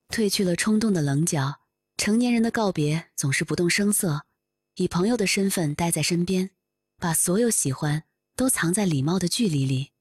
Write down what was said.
褪去了冲动的棱角，成年人的告别总是不动声色，以朋友的身份待在身边，把所有喜欢都藏在礼貌的距离里。